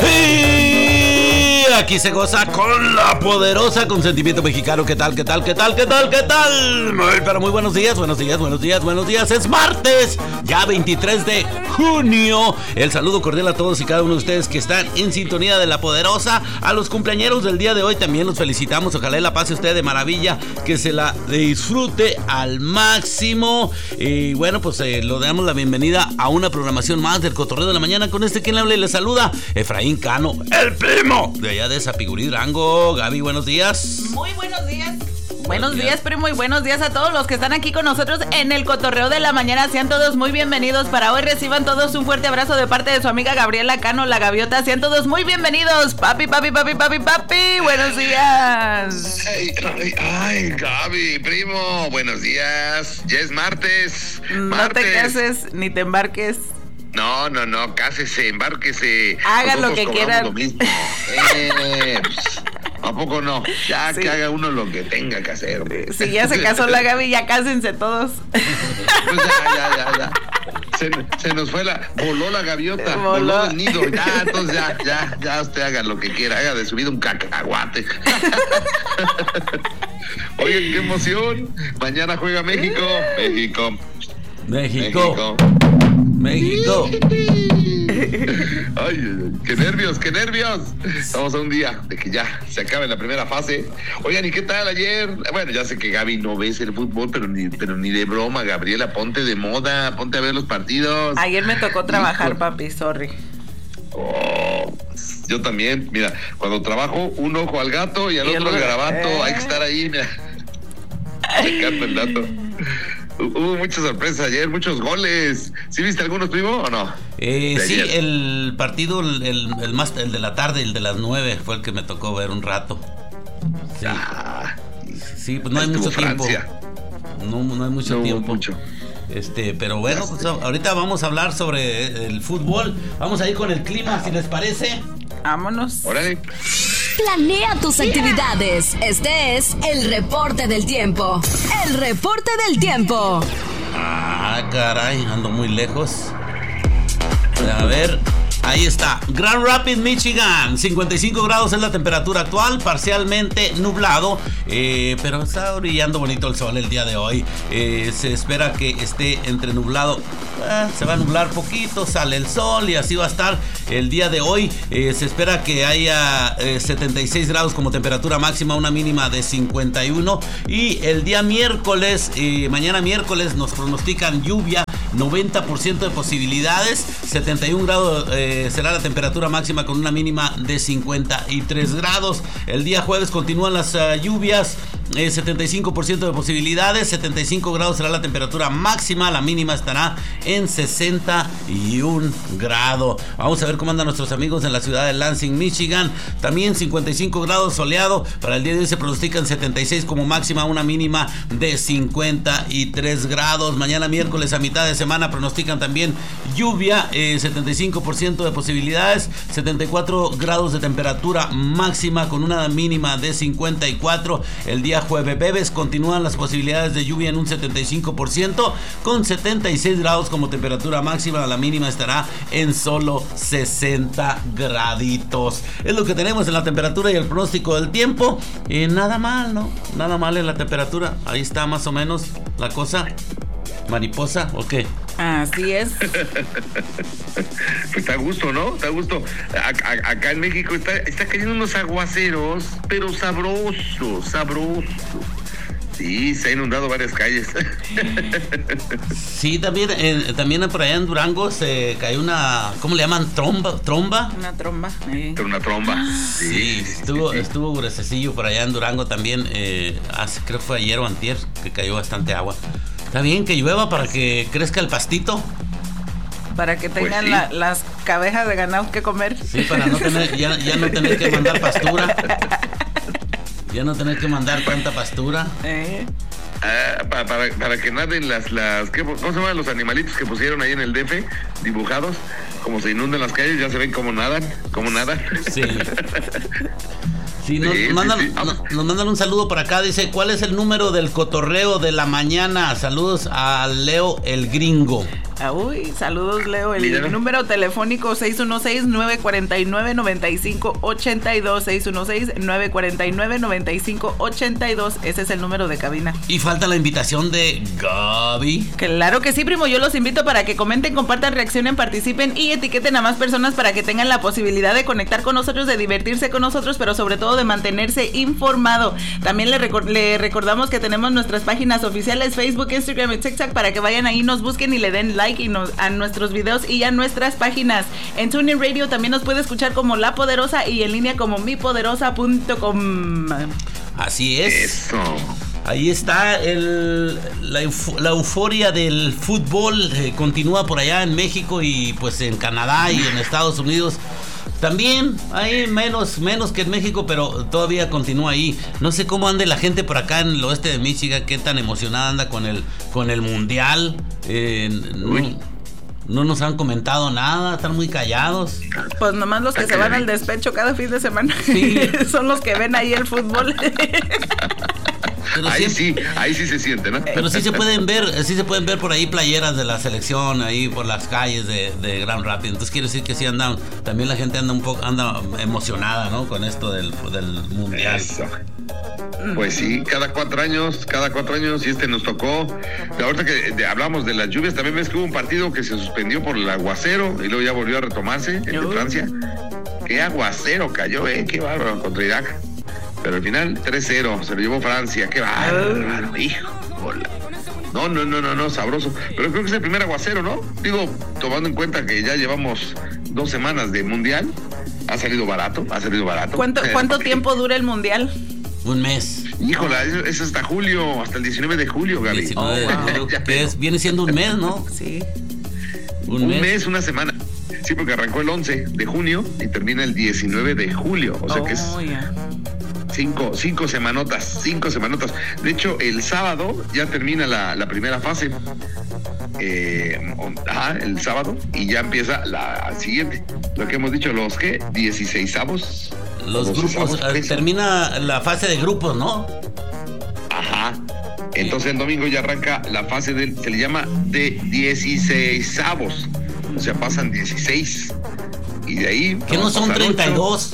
Y aquí se goza con la poderosa consentimiento mexicano. ¿Qué tal? Pero muy buenos días. Es martes, ya 23 de junio. El saludo cordial a todos y cada uno de ustedes que están en sintonía de la poderosa. A los cumpleañeros del día de hoy también los felicitamos. Ojalá la pase usted de maravilla, que se la disfrute al máximo. Y bueno, pues le damos la bienvenida a una programación más del Cotorreo de la Mañana. Con quien le habla y le saluda, Efraín Cano, el primo de allá de Zapigurí, Durango. Gaby, buenos días. Muy buenos días. Buenos días, primo, y buenos días a todos los que están aquí con nosotros en el Cotorreo de la Mañana. Sean todos muy bienvenidos. Para hoy reciban todos un fuerte abrazo de parte de su amiga Gabriela Cano, la Gaviota. Sean todos muy bienvenidos. Papi. Buenos días. Ay, Gaby, primo, buenos días. Ya es martes. No te cases ni te embarques. No, cásese, embárquese. Haga lo que quieran. Lo mismo. ¿A poco no? Ya sí. Que haga uno lo que tenga que hacer. Si ya se casó la Gaby, ya cásense todos. Pues ya. Se nos fue voló la gaviota, voló el nido. Ya, entonces ya usted haga lo que quiera, haga de su vida un cacahuate. Oye, qué emoción. Mañana juega México. Ay, qué nervios. Estamos a un día de que ya se acabe la primera fase. Oigan, ¿y qué tal ayer? Bueno, ya sé que Gaby no ves el fútbol, pero ni de broma, Gabriela, ponte de moda, ponte a ver los partidos. Ayer me tocó trabajar, papi, sorry. Oh, yo también, mira, cuando trabajo, un ojo al gato y al otro al garabato, hay que estar ahí, mira. Me encanta el dato. Hubo muchas sorpresas ayer, muchos goles. ¿Sí viste algunos, primo, o no? Sí, el partido, el de la tarde, el de las 9, fue el que me tocó ver un rato. Sí, sí, pues no hay mucho Francia. Tiempo. No hay mucho tiempo. Mucho. Pero bueno, pues ahorita vamos a hablar sobre el fútbol. Vamos a ir con el clima, si les parece. Vámonos. Órale. Planea tus actividades. Este es el reporte del tiempo. El reporte del tiempo. Ah, caray, ando muy lejos. A ver, ahí está. Grand Rapids, Michigan. 55 grados es la temperatura actual, parcialmente nublado, pero está brillando bonito el sol el día de hoy. Se espera que esté entre nublado. Se va a nublar poquito, sale el sol y así va a estar el día de hoy. Se espera que haya 76 grados como temperatura máxima, una mínima de 51. Y el día miércoles, mañana miércoles, nos pronostican lluvia, 90% de posibilidades, 71 grados será la temperatura máxima con una mínima de 53 grados. El día jueves continúan las lluvias, 75% de posibilidades, 75 grados será la temperatura máxima, la mínima estará en 61 grados. Vamos a ver cómo andan nuestros amigos en la ciudad de Lansing, Michigan. También 55 grados soleado, para el día de hoy se pronostican 76 como máxima, una mínima de 53 grados. Mañana miércoles a mitad de semana pronostican también lluvia, 75% de posibilidades, 74 grados de temperatura máxima con una mínima de 54. El día jueves continúan las posibilidades de lluvia en un 75% con 76 grados como temperatura máxima, la mínima estará en solo 60 graditos. Es lo que tenemos en la temperatura y el pronóstico del tiempo. Nada mal, ¿no? Nada mal en la temperatura. Ahí está más o menos la cosa. ¿Mariposa o qué? Así es. Pues está a gusto, ¿no? Está a gusto. Acá en México está cayendo unos aguaceros, pero sabrosos. Sí, se ha inundado varias calles. Sí, también por allá en Durango se cayó una, ¿cómo le llaman? ¿Tromba? Una tromba. Una tromba. Sí, estuvo gruesecillo por allá en Durango también. Creo que fue ayer o antier que cayó bastante agua. Está bien que llueva para que crezca el pastito. Para que tengan pues sí, las cabezas de ganado que comer. Sí, para no tener, ya no tener que mandar pastura. Ya no tener que mandar tanta pastura. Para que naden ¿cómo se llaman los animalitos que pusieron ahí en el DF? Dibujados. Como se inundan las calles, ya se ven cómo nadan. Sí. Sí, nos mandan un saludo por acá. Dice, ¿cuál es el número del Cotorreo de la Mañana? Saludos a Leo el Gringo. Uy, saludos, Leo. El número telefónico 616-949-9582. 616-949-9582. Ese es el número de cabina. Y falta la invitación de Gaby. Claro que sí, primo. Yo los invito para que comenten, compartan, reaccionen, participen y etiqueten a más personas para que tengan la posibilidad de conectar con nosotros, de divertirse con nosotros, pero sobre todo de mantenerse informado. También le recordamos que tenemos nuestras páginas oficiales, Facebook, Instagram y TikTok, para que vayan ahí, nos busquen y le den like a nuestros videos y a nuestras páginas. En TuneIn Radio también nos puede escuchar como La Poderosa y en línea como mipoderosa.com. Así es. Eso. Ahí está la euforia del fútbol. Continúa por allá en México y pues en Canadá y en Estados Unidos. También hay menos que en México, pero todavía continúa ahí. No sé cómo ande la gente por acá en el oeste de Michigan, qué tan emocionada anda con el mundial. No nos han comentado nada, están muy callados. Pues nomás los que se van al despecho cada fin de semana. Sí. Son los que ven ahí el fútbol. Pero ahí sí se siente, ¿no? Pero sí se pueden ver por ahí playeras de la selección ahí por las calles de Grand Rapids. Entonces quiere decir que sí andan, también la gente anda emocionada, ¿no? Con esto del mundial. Eso. Pues sí, cada 4 años y nos tocó. Ahorita que hablamos de las lluvias, también ves que hubo un partido que se suspendió por el aguacero y luego ya volvió a retomarse, el de Francia. Qué aguacero cayó, qué bárbaro contra Irak. Pero al final 3-0, se lo llevó Francia, qué bárbaro, hijo. No, sabroso. Pero creo que es el primer aguacero, ¿no? Digo, tomando en cuenta que ya llevamos 2 semanas de mundial, ha salido barato. ¿Cuánto tiempo dura el mundial? Un mes. Híjola, es hasta julio, hasta el 19 de julio, Gaby. 19 de julio, que viene siendo un mes, ¿no? Sí. Un mes, una semana. Sí, porque arrancó el 11 de junio y termina el 19 de julio. O sea que es... Yeah. 5 semanotas. De hecho, el sábado ya termina la primera fase. El sábado, y ya empieza la siguiente. Lo que hemos dicho, los 16avos. Los grupos, termina la fase de grupos, ¿no? Ajá. Entonces el domingo ya arranca la fase se le llama de 16avos. O sea, pasan 16. Y de ahí... ¿Que no son 32? 8.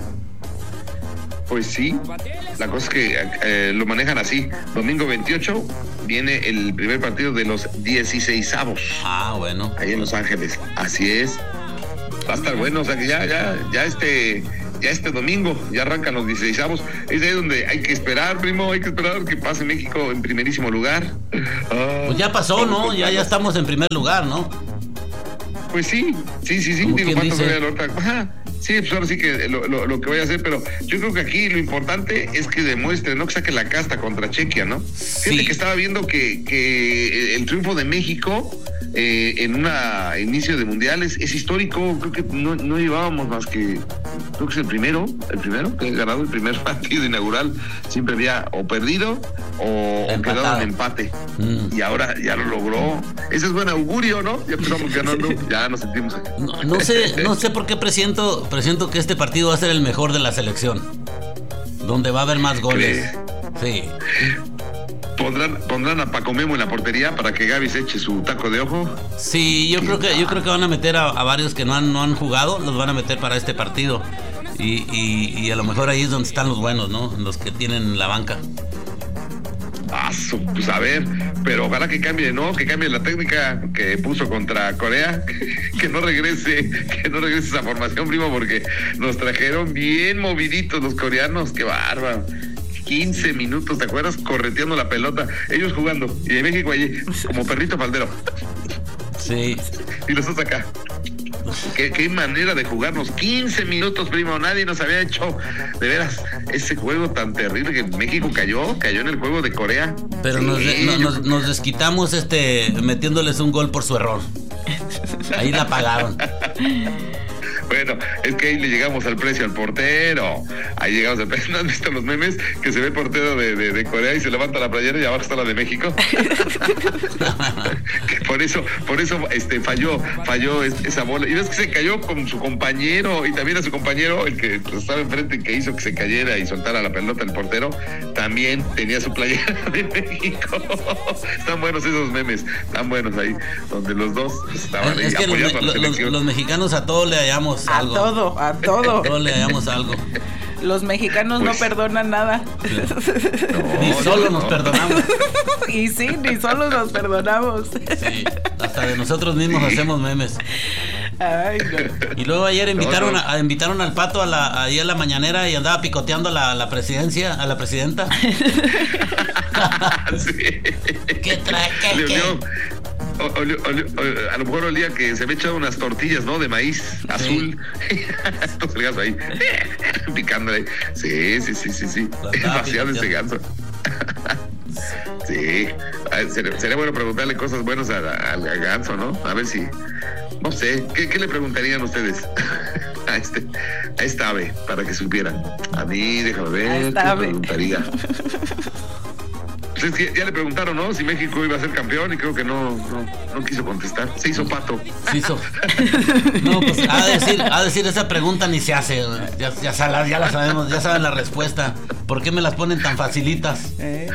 Pues sí, la cosa es que lo manejan así. Domingo 28 viene el primer partido de los 16avos. Ah, bueno. Ahí en Los Ángeles. Así es. Va a estar bueno, o sea que ya este domingo ya arrancan los 16avos. Es ahí donde hay que esperar, primo, que pase México en primerísimo lugar. Pues ya pasó, ¿no? Ya estamos en primer lugar, ¿no? Pues sí. Digo, ¿cuánto se ve ahorita? Ajá. Sí, pues ahora sí que lo que voy a hacer, pero yo creo que aquí lo importante es que demuestre, ¿no? Que saque la casta contra Chequia, ¿no? Sí. Fíjate que estaba viendo que el triunfo de México en un inicio de mundiales es histórico. Creo que no llevábamos más que, creo que es el primero que ha ganado el primer partido inaugural. Siempre había o perdido o quedado en empate. Y ahora ya lo logró. Ese es buen augurio, ¿no? Ya empezamos ganando, ya nos sentimos aquí. No sé por qué presiento que este partido va a ser el mejor de la selección, donde va a haber más goles. Sí. ¿Pondrán a Paco Memo en la portería para que Gaby se eche su taco de ojo? Sí, yo creo que van a meter a varios que no han jugado, los van a meter para este partido. Y a lo mejor ahí es donde están los buenos, ¿no? Los que tienen la banca. Pues a ver, pero ojalá que cambie, ¿no? Que cambie la técnica que puso contra Corea, que no regrese esa formación, primo, porque nos trajeron bien moviditos los coreanos, qué bárbaro. 15 minutos, ¿te acuerdas? Correteando la pelota, ellos jugando, y de México allí, como perrito faldero. Sí. Y nosotros acá. Qué manera de jugarnos 15 minutos, primo. Nadie nos había hecho, de veras, ese juego tan terrible que México cayó en el juego de Corea. Pero sí, nos desquitamos metiéndoles un gol por su error. Ahí la pagaron. Bueno, es que ahí le llegamos al precio al portero. Ahí llegamos al precio. ¿No han visto los memes que se ve el portero de Corea y se levanta la playera y abajo está la de México? Que por eso falló esa bola. Y ves que se cayó con su compañero, y también a su compañero, el que estaba enfrente, que hizo que se cayera y soltara la pelota el portero, también tenía su playera de México. Están buenos esos memes, están buenos ahí, donde los dos estaban ahí apoyando a la selección. Los mexicanos a todo le hallamos algo. A todo. A todo le hallamos algo. Los mexicanos no perdonan nada. Ni solo nos perdonamos. Y sí, ni solo nos perdonamos. Sí, hasta de nosotros mismos hacemos memes. Ay, no. Y luego ayer invitaron al Pato ahí a la mañanera y andaba picoteando a la presidenta. Sí. ¿Qué trae? A lo mejor olía que se había echado unas tortillas, ¿no? De maíz azul. Entonces el ganso ahí picándole. Sí. Demasiado ese ganso. Sí. Sería bueno preguntarle cosas buenas al ganso, ¿no? A ver si... No sé, ¿qué le preguntarían ustedes a esta ave para que supieran? A mí, déjame ver, ¿qué le preguntaría? Pues es que ya le preguntaron, ¿no? Si México iba a ser campeón y creo que no quiso contestar. Se hizo pato. No, pues a decir esa pregunta ni se hace. Ya la sabemos, ya saben la respuesta. ¿Por qué me las ponen tan facilitas?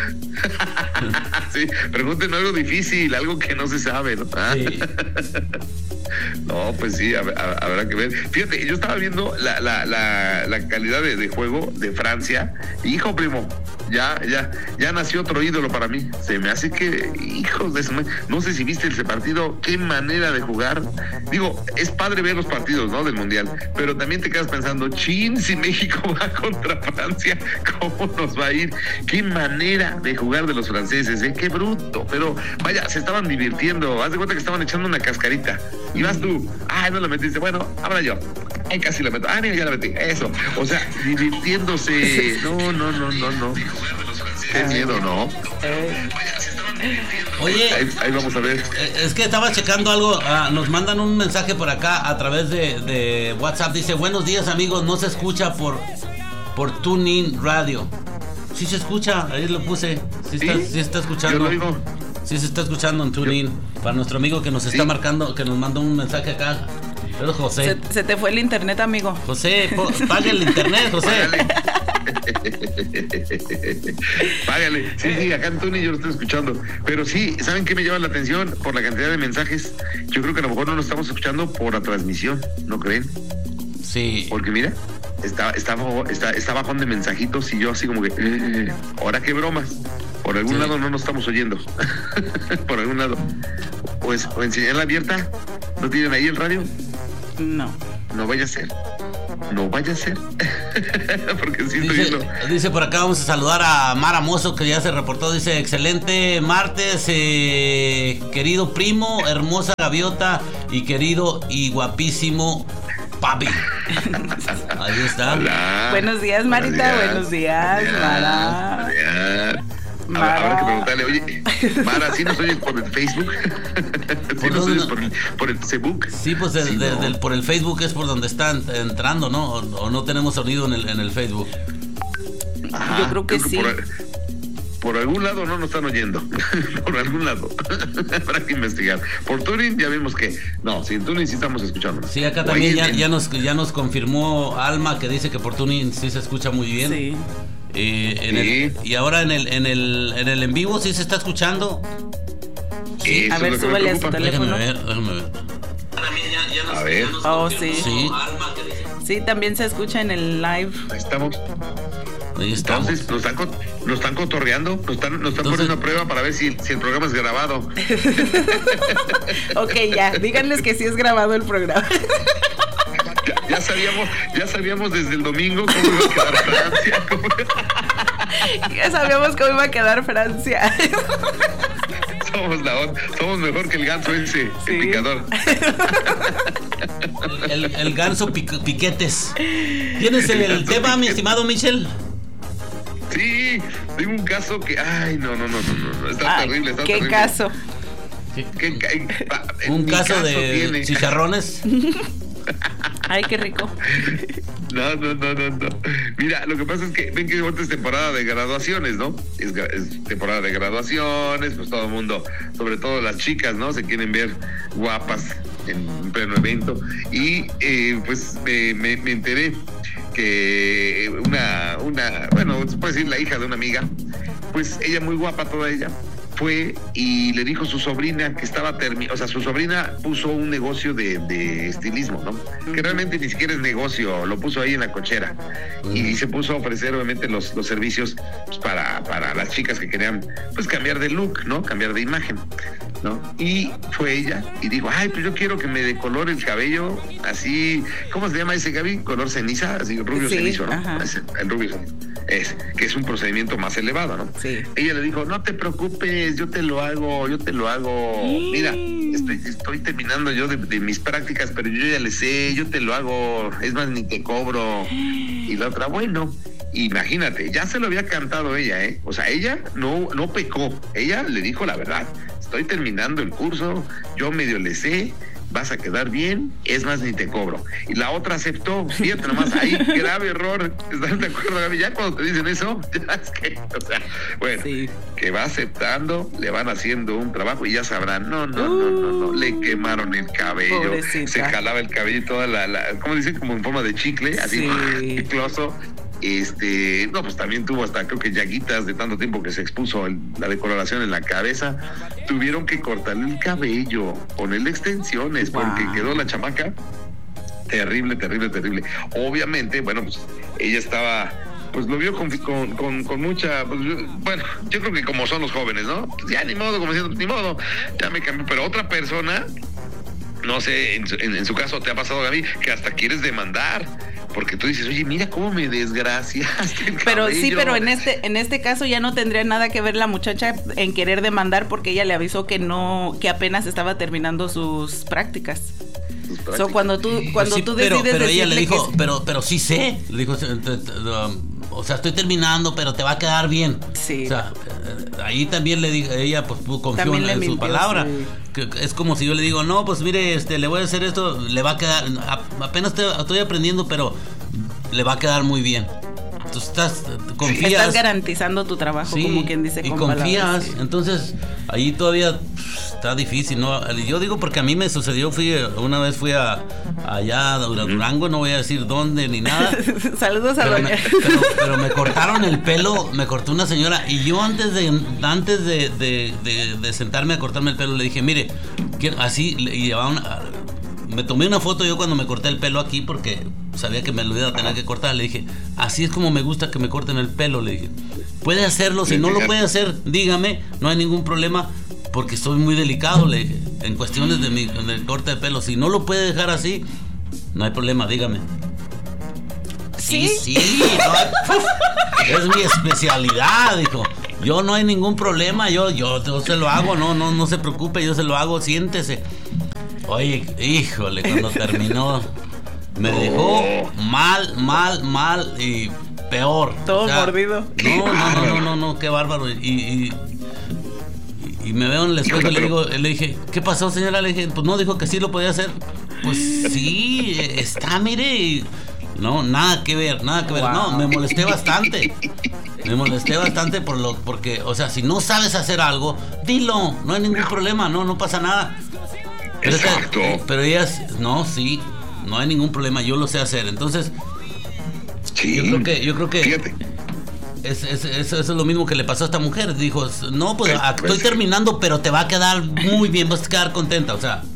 Sí, pregúntenme algo difícil, algo que no se sabe, ¿no? Sí. No, pues sí, habrá que ver. Fíjate, yo estaba viendo la calidad de juego de Francia. Hijo, primo, ya nació otro ídolo para mí. Se me hace que, hijos de eso, no sé si viste ese partido, qué manera de jugar. Digo, es padre ver los partidos, ¿no? Del Mundial, pero también te quedas pensando, chin, si México va contra Francia, ¿cómo nos va a ir? Qué manera de jugar de los franceses, qué bruto. Pero vaya, se estaban divirtiendo. Haz de cuenta que estaban echando una cascarita. Y vas tú, no la metiste, bueno, ahora yo. Casi la meto. Mira, ya la metí. Eso. O sea, divirtiéndose. No. Qué miedo, ¿no? Oye, ahí vamos a ver. Es que estaba checando algo. Nos mandan un mensaje por acá a través de WhatsApp. Dice, buenos días, amigos. No se escucha por TuneIn Radio. Sí se escucha, ahí lo puse. Sí está escuchando. Yo lo oigo. Sí se está escuchando en TuneIn. Para nuestro amigo que nos está marcando, que nos mandó un mensaje acá. Pero José. Se te fue el internet, amigo. José, pague el internet, José. Págale. Sí, acá en TuneIn yo lo estoy escuchando. Pero sí, ¿saben qué me llama la atención? Por la cantidad de mensajes. Yo creo que a lo mejor no lo estamos escuchando por la transmisión, ¿no creen? Sí. Porque mira, está bajón de mensajitos y yo así como que, ahora qué bromas. Por algún lado no nos estamos oyendo. Por algún lado. O en señal abierta. ¿No tienen ahí el radio? No. No vaya a ser. Porque sí estoy viendo. Dice por acá, vamos a saludar a Mara Mozo, que ya se reportó. Dice, excelente martes, querido primo, hermosa gaviota y querido y guapísimo papi. Ahí está. Hola. Buenos días, Marita. Buenos días, Mara. Habrá que preguntarle, oye, Mara, ¿sí nos oyes por el Facebook? ¿Sí nos oyes por el Facebook? Sí, pues por el Facebook es por donde están entrando, ¿no? O no tenemos sonido en el Facebook. Yo creo que sí. Por algún lado no nos están oyendo. Por algún lado. Habrá que investigar. Por TuneIn ya vimos que... No, sí, en TuneIn sí estamos escuchando. Sí, acá también ya nos confirmó Alma, que dice que por TuneIn sí se escucha muy bien. Sí. Y ahora en el en vivo sí se está escuchando. Sí. A ver, súbele a su teléfono. Déjame ver. A ver. Oh, sí. Sí, también se escucha en el live. Ahí estamos. Entonces, nos están cotorreando, nos están poniendo a prueba para ver si el programa es grabado. Ok, ya, díganles que sí es grabado el programa. Ya sabíamos desde el domingo cómo iba a quedar Francia. Ya sabíamos cómo iba a quedar Francia. Somos mejor que el ganso ese, sí. El picador. El ganso piquetes. ¿Tienes el tema, mi estimado Michel? Sí, tengo un caso que... Ay, no. Está terrible, está terrible. ¿Qué caso? ¿Un caso de chicharrones? Ay, qué rico. No. Mira, lo que pasa es que ven que ahorita es temporada de graduaciones, ¿no? Es temporada de graduaciones, pues todo el mundo, sobre todo las chicas, ¿no? Se quieren ver guapas en pleno evento. Y pues me enteré que bueno, se puede decir la hija de una amiga, pues ella muy guapa toda ella, fue y le dijo a su sobrina que estaba su sobrina puso un negocio de estilismo, ¿no? Que realmente ni siquiera es negocio, lo puso ahí en la cochera y se puso a ofrecer obviamente los servicios pues, para las chicas que querían pues cambiar de look, ¿no? Cambiar de imagen, ¿no? Y fue ella y dijo, ay, pues yo quiero que me decolore el cabello así, ¿cómo se llama ese, Gaby? Color ceniza, así rubio cenizo, ¿no? El rubio cenizo. Que es un procedimiento más elevado, ¿no? Sí. Ella le dijo, no te preocupes, yo te lo hago. Mira, estoy terminando yo de mis prácticas, pero yo ya le sé, yo te lo hago, es más, ni te cobro. Y la otra, bueno, imagínate, ya se lo había cantado ella, ¿eh? O sea, ella no pecó, ella le dijo la verdad, estoy terminando el curso, yo medio le sé, vas a quedar bien, es más, ni te cobro. Y la otra aceptó, fíjate nomás, ahí, grave error, ¿estás de acuerdo, Gaby? Ya cuando te dicen eso, ya es que, o sea, bueno, sí, que va aceptando, le van haciendo un trabajo y ya sabrán, no, le quemaron el cabello, pobrecita. Se jalaba el cabello y toda ¿cómo dicen? Como en forma de chicle, así, chicloso. No, pues también tuvo hasta creo que llaguitas de tanto tiempo que se expuso la decoloración en la cabeza. Tuvieron que cortarle el cabello, ponerle extensiones, porque quedó la chamaca terrible. Obviamente, bueno, pues ella estaba, pues lo vio con mucha, pues, bueno, yo creo que como son los jóvenes, ¿no? Ya ni modo, como diciendo, ni modo, ya me cambió. Pero otra persona, no sé, en su caso te ha pasado, Gaby, que hasta quieres demandar. Porque tú dices, oye, mira cómo me desgraciaste el cabello. Pero sí, pero en este caso ya no tendría nada que ver la muchacha en querer demandar, porque ella le avisó que apenas estaba terminando sus prácticas. Cuando tú decides pero ella le dijo, pero sí sé, le dijo, o sea, estoy terminando, pero te va a quedar bien. Sí. O sea, ahí también le dijo, ella pues confió en su palabra. Sí. Que es como si yo le digo, no, pues mire, le voy a hacer esto, le va a quedar, apenas estoy aprendiendo, pero le va a quedar muy bien. Entonces confías. Estás garantizando tu trabajo, sí, como quien dice, y con confías, palabras, sí. Entonces ahí todavía está difícil, ¿no? Yo digo porque a mí me sucedió, una vez fui allá a Durango, no voy a decir dónde ni nada. Saludos a doña. Pero me cortaron el pelo, me cortó una señora, y yo antes de sentarme a cortarme el pelo le dije, mire, así, y llevaba me tomé una foto yo cuando me corté el pelo aquí porque sabía que me lo iba a tener que cortar. Le dije, así es como me gusta que me corten el pelo. Le dije, puede hacerlo, si no lo puede hacer, dígame, no hay ningún problema, porque soy muy delicado, le dije, en cuestiones del corte de pelo. Si no lo puede dejar así, no hay problema, dígame. Sí, no, es mi especialidad, dijo. Yo no hay ningún problema, yo se lo hago, no se preocupe, yo se lo hago, siéntese. Oye, híjole, cuando terminó me dejó mal y peor. Todo mordido. No, qué bárbaro. Y me veo en el espejo y le dije, ¿qué pasó, señora? Le dije, pues no, dijo que sí lo podía hacer. Pues sí, está, mire. No, nada que ver. Wow. No, me molesté bastante. Porque, o sea, si no sabes hacer algo, dilo, no hay ningún problema, no pasa nada. Exacto. Pero ellas, no hay ningún problema, yo lo sé hacer. Entonces, sí, yo creo que fíjate. Eso es lo mismo que le pasó a esta mujer. Dijo, no, pues estoy terminando, pero te va a quedar muy bien, vas a quedar contenta, o sea.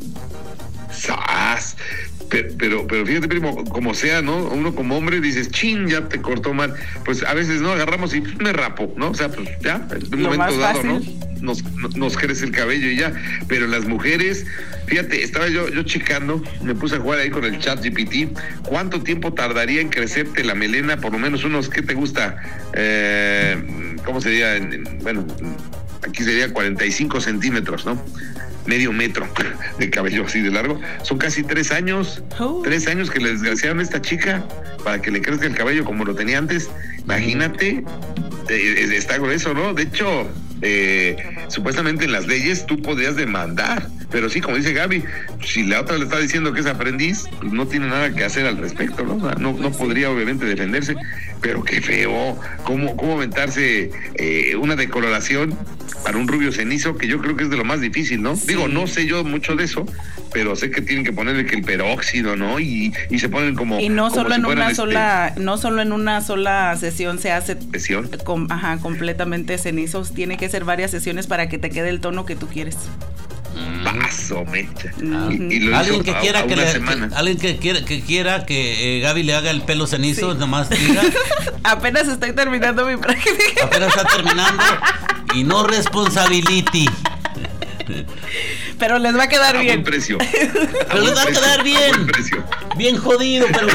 Pero fíjate, primo, como sea, ¿no? Uno como hombre dices, chin, ya te cortó mal. Pues a veces, ¿no? Agarramos y me rapo, ¿no? O sea, pues ya, en un momento dado, ¿no? Nos crece el cabello y ya. Pero las mujeres, fíjate, estaba yo checando, me puse a jugar ahí con el ChatGPT. ¿Cuánto tiempo tardaría en crecerte la melena? Por lo menos unos, ¿qué te gusta? ¿Cómo sería? Bueno, aquí sería 45 centímetros, ¿no? Medio metro de cabello así de largo. Son casi 3 años. 3 años que le desgraciaron a esta chica para que le crezca el cabello como lo tenía antes. Imagínate, está grueso, ¿no? De hecho, supuestamente en las leyes tú podías demandar Pero sí, como dice Gaby, si la otra le está diciendo que es aprendiz, pues no tiene nada que hacer al respecto, ¿no? O sea, no podría obviamente defenderse, pero qué feo, cómo aventarse una decoloración para un rubio cenizo, que yo creo que es de lo más difícil, ¿no? Sí. Digo, no sé yo mucho de eso, pero sé que tienen que ponerle que el peróxido, ¿no? Y se ponen como... Y no como solo si en fueran, no solo en una sola sesión se hace ¿sesión? Completamente cenizos. Tiene que ser varias sesiones para que te quede el tono que tú quieres. Paso, mecha. Y lo Alguien hizo que quiera a que una le, semana. alguien que quiera que Gaby le haga el pelo cenizo, Sí. nomás diga. Apenas estoy terminando mi práctica. Apenas está terminando y no responsability. Pero les va a quedar A bien. buen precio. Pero les va a quedar buen bien. precio. Bien jodido, pero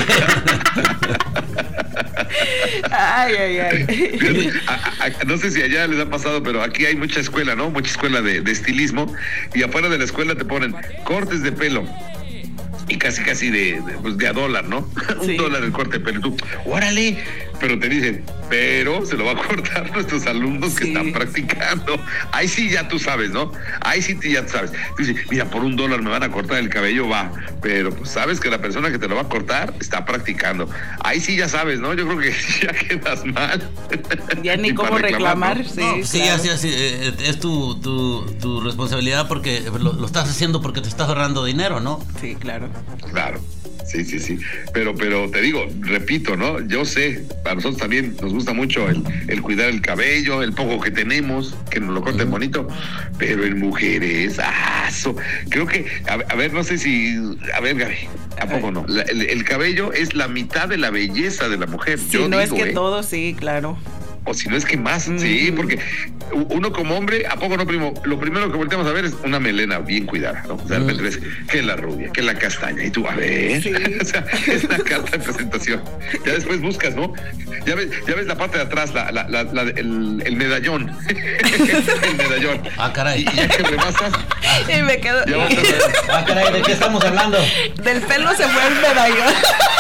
Ay. No sé si allá les ha pasado, pero aquí hay mucha escuela, ¿no? Mucha escuela de estilismo, y afuera de la escuela te ponen cortes de pelo. Y casi de a dólar, ¿no? Sí. $1 el corte de pelo. Y tú, órale, pero te dicen, pero se lo va a cortar nuestros alumnos que Sí. están practicando. Ahí sí ya tú sabes, ¿no? Ahí sí ya tú sabes. Tú dices, mira, por $1 me van a cortar el cabello, va. Pero pues sabes que la persona que te lo va a cortar está practicando. Ahí sí ya sabes, ¿no? Yo creo que ya quedas mal. Ya ni Y cómo para reclamar. ¿no? Sí, no, sí, claro. así, es tu responsabilidad porque lo estás haciendo porque te estás ahorrando dinero, ¿no? Sí, claro. Claro, sí. Pero te digo, repito, ¿no? Yo sé, a nosotros también nos gusta mucho el cuidar el cabello, el poco que tenemos, que nos lo corten bonito, pero en mujeres, creo que, a ver, no sé si, a ver, Gaby, ¿a poco no? El cabello es la mitad de la belleza de la mujer. Si Yo no digo, es que todo, sí, claro. o si no es que más, sí, porque uno como hombre, ¿a poco no, primo? Lo primero que volteamos a ver es una melena bien cuidada, ¿no? O sea, de repente ves que la rubia, que la castaña, y tú, a ver, Sí. o sea, es una carta de presentación. Ya después buscas, ¿no? Ya ves la parte de atrás, el medallón, el medallón. Ah, caray. Y ya que rebasas, Y me quedo. ya vas a Ah, caray, ¿de qué estamos hablando? Del pelo se fue el medallón.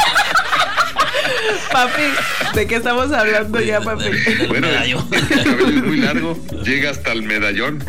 Papi, ¿de qué estamos hablando ya, papi? Del bueno, medallón. el cabello es muy largo, llega hasta el medallón.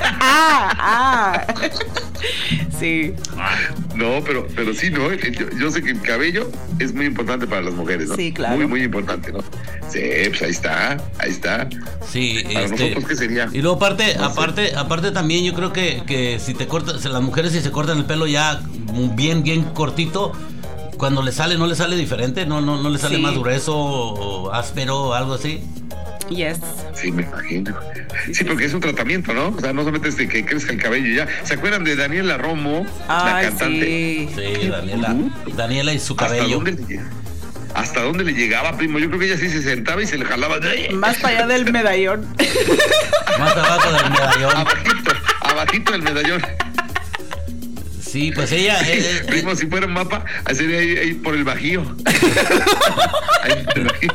Sí. No, pero sí, ¿no? Yo sé que el cabello es muy importante para las mujeres, ¿no? Sí, claro. Muy importante, ¿no? Sí, pues ahí está. Sí, Para nosotros, ¿qué sería? Y luego No sé. aparte también yo creo que si te cortas, las mujeres si se cortan el pelo ya bien cortito, cuando no le sale diferente, no le sale Sí. más grueso o áspero o algo así. Yes. Sí, me imagino. Sí, porque es un tratamiento, ¿no? O sea, no solamente es de que crezca el cabello y ya. ¿Se acuerdan de Daniela Romo, la Ay, cantante? sí. Sí, Daniela y su cabello. ¿Hasta dónde le llegaba, primo? Yo creo que ella sí se sentaba y se le jalaba. Más para allá del medallón. Más abajo del medallón. Abajito del medallón. Sí, pues ella Primo, si fuera un mapa, sería ahí por el Bajío. Ahí por el Bajío.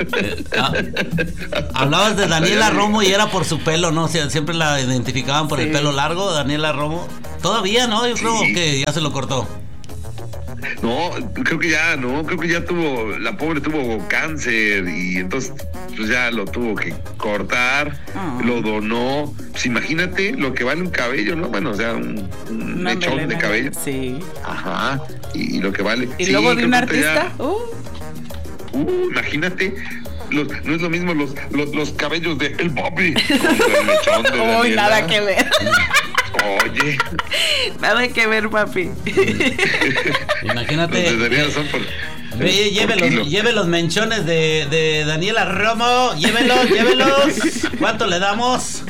Hablabas de Daniela Romo y era por su pelo, ¿no? O sea, siempre la identificaban por el Sí. pelo largo, Daniela Romo. Todavía, ¿no? Yo creo Sí. que ya se lo cortó. No, creo que ya la pobre tuvo cáncer y entonces pues ya lo tuvo que cortar, lo donó. Pues imagínate lo que vale un cabello, ¿no? Bueno, o sea, un Una mechón de melena. cabello. Sí. Ajá, y lo que vale. Y Sí, luego de creo un que ahorita artista. imagínate, no es lo mismo los cabellos de el Bobby contra el mechón de Uy, Daniela. nada que ver. Oye, Nada que ver, papi. Imagínate. los de Daniela son por kilo. Lleve los menchones de Daniela Romo. Llévelos. ¿Cuánto le damos?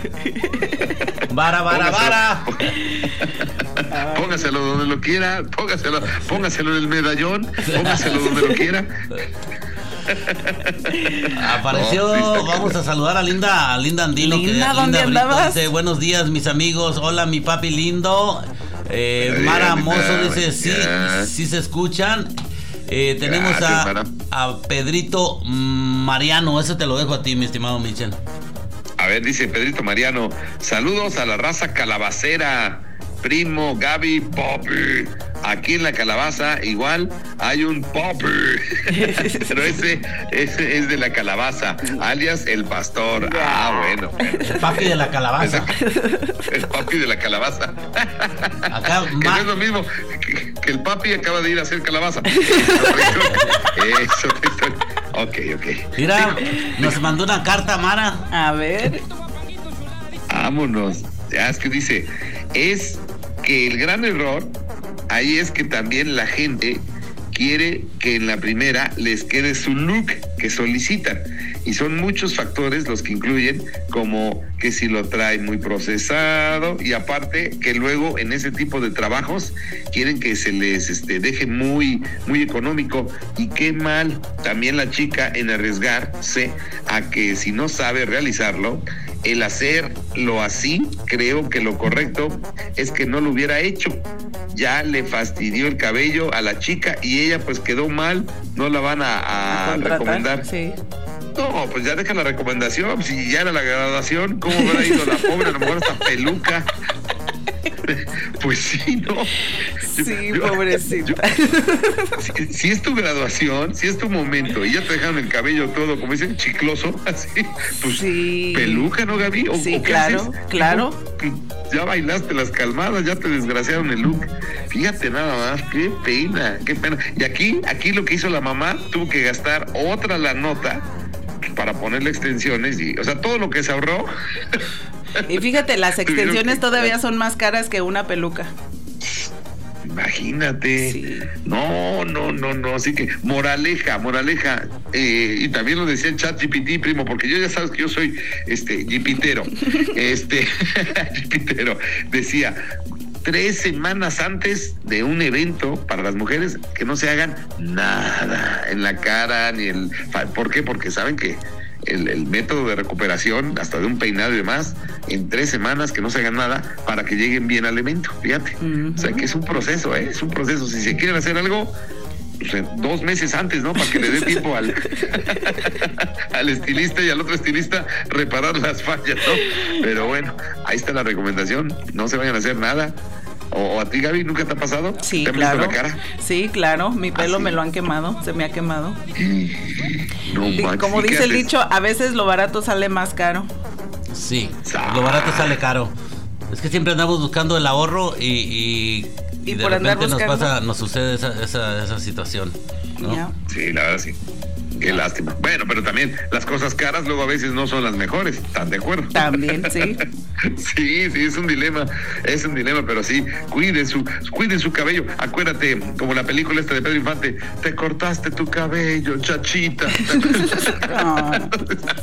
Vara. Póngaselo donde lo quiera, póngaselo en el medallón, póngaselo donde lo quiera. Apareció, No, sí está vamos a saludar a Linda Andino. Linda, ¿dónde Brito andabas? dice, buenos días, mis amigos. Hola, mi papi lindo. Mara Mozo dice, sí se escuchan. Tenemos Gracias, Mara. a Pedrito Mariano. Ese te lo dejo a ti, mi estimado Michel. A ver, dice Pedrito Mariano, saludos a la raza calabacera, primo, Gaby, Bobby. Aquí en la calabaza igual hay un papi, pero ese es de la calabaza, alias el pastor. Bueno. El papi de la calabaza. El papi de la calabaza. Acá que no es lo mismo que el papi acaba de ir a hacer calabaza. Eso. Ok. Mira, nos mandó una carta, Mara. A ver. Vámonos. Ya es que dice, es que el gran error ahí es que también la gente quiere que en la primera les quede su look que solicitan. Y son muchos factores los que incluyen, como que si lo traen muy procesado, y aparte que luego en ese tipo de trabajos quieren que se les deje muy económico. Y qué mal también la chica en arriesgarse a que si no sabe realizarlo, el hacerlo así, creo que lo correcto es que no lo hubiera hecho. Ya le fastidió el cabello a la chica y ella pues quedó mal, no la van a recomendar. Sí. No, pues ya deja la recomendación, si ya era la graduación, ¿cómo habrá ido la pobre? A lo mejor esta peluca. Pues sí, ¿no? Sí, pobrecita. Si es tu graduación, si es tu momento y ya te dejaron el cabello todo, como dicen, chicloso, así, pues sí. Peluca, ¿no, Gaby? Sí, claro. Ya bailaste las calmadas, ya te desgraciaron el look. Fíjate nada más, qué pena. Y aquí lo que hizo la mamá, tuvo que gastar otra la nota para ponerle extensiones y, o sea, todo lo que se ahorró. Y fíjate, las extensiones todavía son más caras que una peluca. Imagínate. Sí. No. Así que, moraleja. Y también lo decía el chat GPT, primo, porque yo ya sabes que yo soy jipitero. Jipitero. Decía, 3 semanas antes de un evento para las mujeres, que no se hagan nada en la cara, ni el... ¿Por qué? Porque saben que el método de recuperación, hasta de un peinado y demás, en 3 semanas que no se hagan nada para que lleguen bien al evento, fíjate. O sea que es un proceso, es un proceso. Si se quieren hacer algo, pues 2 meses antes, ¿no? Para que le dé tiempo al estilista y al otro estilista reparar las fallas, ¿no? Pero bueno, ahí está la recomendación, no se vayan a hacer nada. ¿O a ti, Gaby, nunca te ha pasado? Sí, ¿Te han claro. visto la cara? Sí, claro, mi pelo ¿sí? me lo han quemado, se me ha quemado. No Y manches, como ¿y qué dice el haces? dicho, a veces lo barato sale más caro. Sí, lo barato sale caro. Es que siempre andamos buscando el ahorro y de por andar repente buscando, nos sucede esa situación, ¿no? Ya. Sí, la verdad sí. Qué lástima. Bueno, pero también las cosas caras luego a veces no son las mejores. ¿Están de acuerdo? También, sí. Sí, es un dilema, pero sí, cuiden su cabello. Acuérdate, como la película esta de Pedro Infante, te cortaste tu cabello, chachita. No.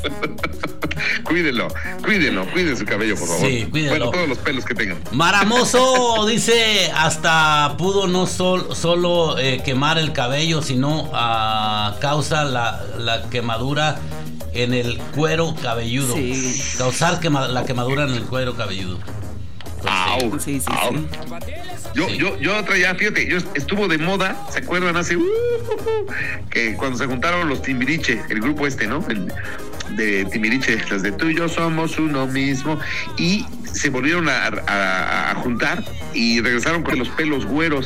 Cuiden su cabello, por favor. Sí, cuídenlo. Bueno, todos los pelos que tengan. Maramoso dice, hasta pudo no solo quemar el cabello, sino causa la quemadura en el cuero cabelludo. Sí. Causar la quemadura en el cuero cabelludo. Au, Sí. au. Yo traía, fíjate, estuvo de moda, ¿se acuerdan? Hace que cuando se juntaron los Timbiriche, el grupo ¿no? De Timbiriche, los de tú y yo somos uno mismo, y se volvieron a juntar y regresaron con los pelos güeros.